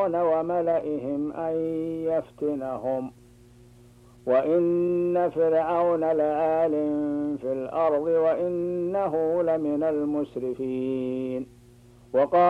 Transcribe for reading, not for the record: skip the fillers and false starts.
وملئهم أن يفتنهم وإن فرعون لعال في الأرض وإنه لمن المسرفين. وقال